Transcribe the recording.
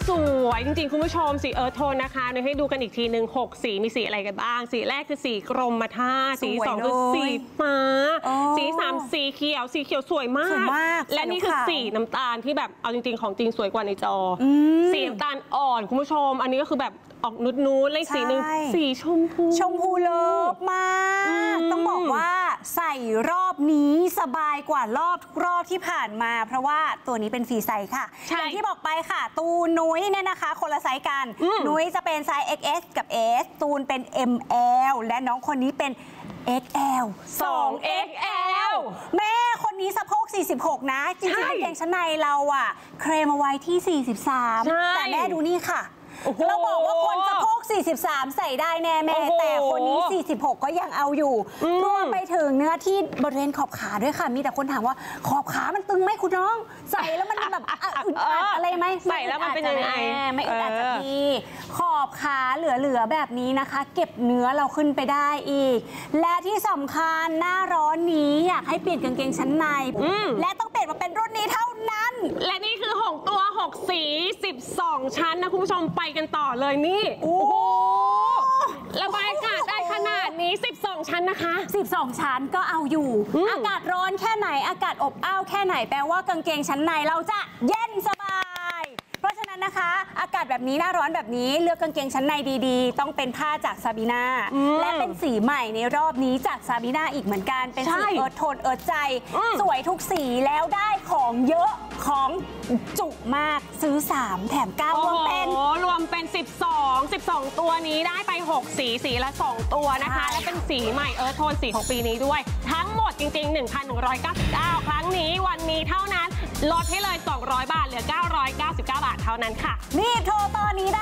สวยจริงๆคุณผู้ชมสีเอิร์ธโทนนะคะเดี๋ยวให้ดูกันอีกทีหนึ่ง6 สีมีสีอะไรกันบ้างสีแรกคือสีกรมท่าสี2คือสีฟ้าสี3สีเขียวสวยมากและนี่คือสีน้ำตาลที่แบบเอาจริงๆของจริงสวยกว่าในจอสีน้ำตาลอ่อนคุณผู้ชมอันนี้ก็คือแบบออกนูดๆเลยสีหนึ่งสีชมพูเลิฟมากต้องบอกว่าใส่รอบนี้สบายกว่ารอบที่ผ่านมาเพราะว่าตัวนี้เป็นฟรีไซส์ค่ะอย่างที่บอกไปค่ะตูนนุ้ยเนี่ยนะคะคนละไซส์กันนุ้ยจะเป็นไซส์ XS กับ S ตูนเป็น ML และน้องคนนี้เป็น XL 2XL แม่คนนี้สะโพก46นะจริงๆกางเกงชั้นในเราอะเคลมเอาไว้ที่43แต่แม่ดูนี่ค่ะเราบอกว่าคนสะโพก43ใส่ได้แน่แม่แต่คนนี้46ก็ยังเอาอยู่รวมไปถึงเนื้อที่บริเวณขอบขาด้วยค่ะมีแต่คนถามว่าขอบขามันตึงไหมคุณน้องใส่แล้วมันแบบอึดอัดอะไรไหมใส่แล้วมันเป็นยังไงไม่อึดอัดสักทีขอบขาเหลือแบบนี้นะคะเก็บเนื้อเราขึ้นไปได้อีกและที่สำคัญหน้าร้อนนี้อยากให้เปลี่ยนกางเกงชั้นในและต้องเปลี่ยนมาเป็นรุ่นนี้เท่านั้นและนี่คือ6ตัว6สี12ชั้นนะคุณผู้ชมไปกันต่อเลยนี่โอ้โหระบายอากาศได้ขนาดนี้12ชั้นนะคะ 12ชั้นก็เอาอยู่อากาศร้อนแค่ไหนอากาศอบอ้าวแค่ไหนแปลว่ากางเกงชั้นในเราจะเย็นสบายเพราะฉะนั้นนะคะอากาศแบบนี้หน้าร้อนแบบนี้เลือกกางเกงชั้นในดีๆต้องเป็นผ้าจากซาบีนาและเป็นสีใหม่ในรอบนี้จากซาบีนาอีกเหมือนกันเป็นสีเอิร์ธโทนเอิร์ธใจสวยทุกสีแล้วได้ของเยอะของจุมากซื้อ3แถม9รวมเป็น 12ตัวนี้ได้ไป6สีละ2ตัวนะคะและเป็นสีใหม่เอิร์ธโทนสีของปีนี้ด้วยทั้งหมดจริงๆ 1,199 ครั้งนี้วันนี้เท่านั้นลดให้เลย200 บาทเหลือ999 บาทเท่านั้นค่ะนี่โทรตอนนี้ได้